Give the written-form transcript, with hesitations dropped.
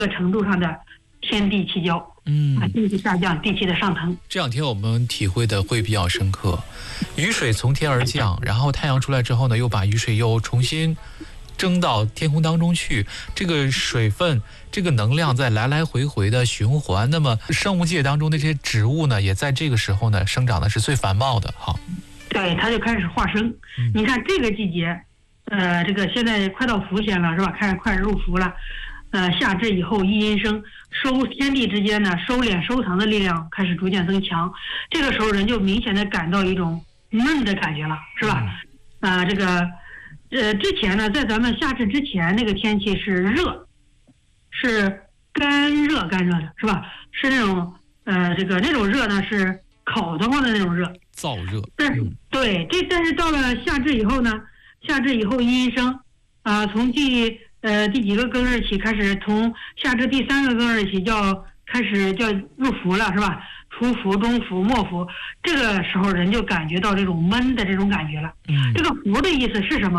程度上的天地气交，地气下降，地气的上腾。 这两天我们体会的会比较深刻，雨水从天而降，然后太阳出来之后呢，又把雨水又重新蒸到天空当中去，这个水分这个能量在来来回回的循环，那么生物界当中的这些植物呢，也在这个时候呢生长的是最繁茂的。好， 对，它就开始化生。你看这个季节，这个现在快到伏羲了，是吧？快入伏了。夏至以后一阴生，天地之间呢收敛收藏的力量开始逐渐增强，这个时候人就明显的感到一种闷的感觉了，是吧？之前呢，在咱们夏至之前，那个天气是热，是干热的，是吧？是那种那种热呢是烤得慌的那种热， 燥热。 但是到了夏至以后呢，夏至以后一阴生，从第几个庚日起开始，从夏至第3个庚日起开始叫入伏了，是吧？初伏、中伏、末伏，这个时候人就感觉到这种闷的这种感觉了。这个伏的意思是什么？